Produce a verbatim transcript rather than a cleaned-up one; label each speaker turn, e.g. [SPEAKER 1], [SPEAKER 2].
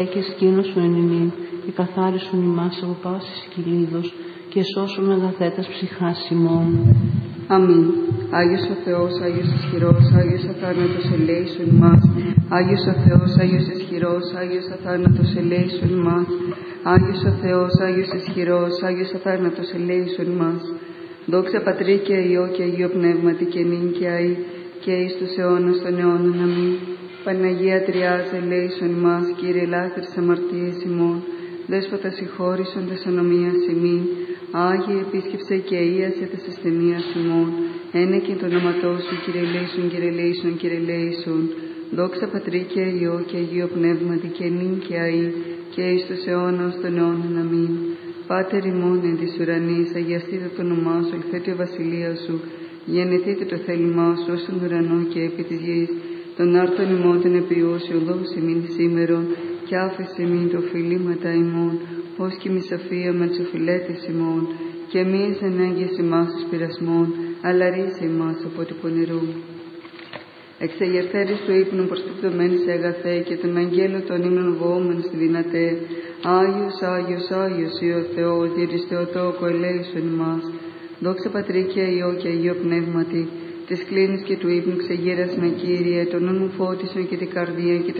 [SPEAKER 1] και σκήνωσον εν ημίν, και καθάρισον ημάς από πάσης κυλίδος, και σώσον αγαθέτας ψυχάς ημών.
[SPEAKER 2] Αμήν. Άγιος ο Θεός, Άγιος ισχυρός, Άγιος αθάνατος ελέησον ημάς. Άγιος ο Θεός, Άγιος ισχυρός, Άγιος αθάνατος ελέησον ημάς. Άγιος ο Θεός, Άγιος ισχυρός, Άγιος αθάνατος ελέησον ημάς. Δόξα Πατρί και Υιό και Αγίο Πνεύματι και νυν και αεί και εις τους αιώνας των αιώνων. Αμήν. Παναγία Τριάζε ελέησον ημάς, Κύριε ελάφερης αμαρτίες ημών. Δέσποτα συγχώρησον τες ανομίας ημίν. Άγιε επίσκεψε και ίασε τες ασθενείας ημών. Ένεκεν το όνοματό σου, Κύριε ελέησον, Κύριε ελέησον, Κύριε ελέησον. Δόξα Πατρί και Υιό και Αγίο Πνεύματι και νυν και αεί και εις τους αιώνας των αιώνων. Αμήν. Πάτερ ημών εν της ουρανής, αγιαστείτε το όνομά σου, ελθέτω η βασιλεία σου. Γεννηθείτε το θέλημά σου ως στον ουρανό και επί της γης. Τον άρτον ημών τον επιούσιο δώσει ημίν σήμερον, και άφησε ημίν το φιλήματα ημών, ως και μη σοφία με τσοφιλέτης ημών, και μη ανάγκες ημάς εις πειρασμών, αλλά ρίσε ημάς από την πονηρού. Εξεγερθέρης του ύπνου προσκεπτομένη σε αγαθέ, και τον αγγέλο των ύμνων βοούμεν στη δυνατέ. Άγιος, Άγιος, Άγιος ή ο Θεός, διήρης Θεοτόκο ελέησον ημάς. Δόξα Πατρί και Υιό και Αγίο Πνεύματι, της κλίνης και του ύπνου ξεγέρασνα, Κύριε, τον νου μου φώτισον και την καρδία και